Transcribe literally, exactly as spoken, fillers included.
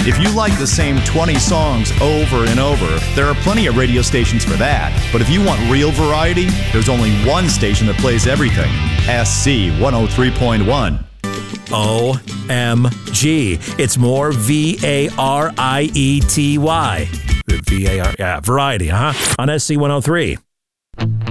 If you like the same twenty songs over and over, there are plenty of radio stations for that. But if you want real variety, there's only one station that plays everything. S C one oh three point one. O M G. It's more V A R I E T Y. V A R, yeah, variety, huh? On S C one oh three.